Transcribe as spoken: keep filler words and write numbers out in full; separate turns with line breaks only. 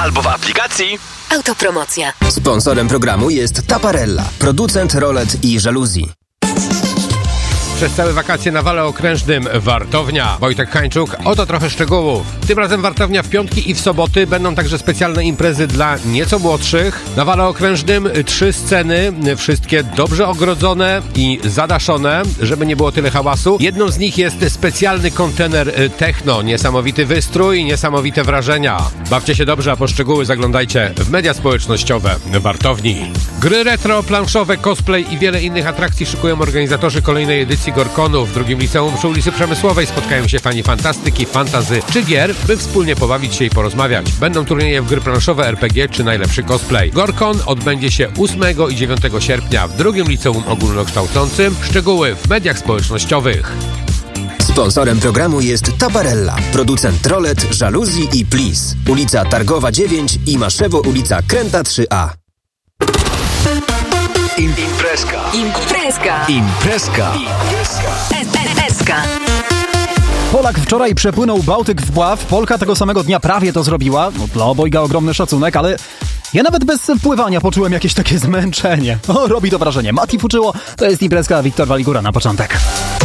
albo w aplikacji
Autopromocja.
Sponsorem programu jest Taparella, producent rolet i żaluzji.
Przez całe wakacje na Wale Okrężnym Wartownia. Wojtek Hańczuk, oto trochę szczegółów. Tym razem Wartownia w piątki i w soboty będą także specjalne imprezy dla nieco młodszych. Na Wale Okrężnym trzy sceny, wszystkie dobrze ogrodzone i zadaszone, żeby nie było tyle hałasu. Jedną z nich jest specjalny kontener techno, niesamowity wystrój, niesamowite wrażenia. Bawcie się dobrze, a po szczegóły zaglądajcie w media społecznościowe Wartowni. Gry retro, planszowe, cosplay i wiele innych atrakcji szykują organizatorzy kolejnej edycji Gorkonu. W drugim liceum przy ulicy Przemysłowej spotkają się fani fantastyki, fantazy czy gier, by wspólnie pobawić się i porozmawiać. Będą turnieje w gry planszowe, er pe gie czy najlepszy cosplay. Gorkon odbędzie się ósmego i dziewiątego sierpnia w drugim liceum ogólnokształcącym. Szczegóły w mediach społecznościowych.
Sponsorem programu jest Taparella, producent rolet, żaluzji i plis. Ulica Targowa dziewięć i Maszewo, ulica Kręta trzy a.
Imprezka.
Imprezka.
Imprezka.
Imprezka.
Polak wczoraj przepłynął Bałtyk wpław, Polka tego samego dnia prawie to zrobiła. No, dla obojga ogromny szacunek, ale ja nawet bez pływania poczułem jakieś takie zmęczenie. O, robi to wrażenie. Mati Fuczyło, to jest Imprezka, Wiktor Waligura na początek.